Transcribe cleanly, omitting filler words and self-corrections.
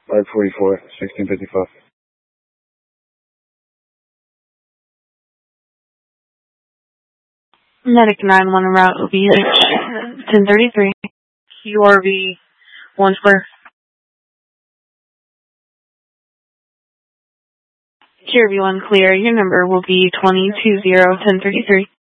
544, 1655. Medic 9-1 route will be 1033. QRV 1 square. QRV 1 clear. Your number will be 220133.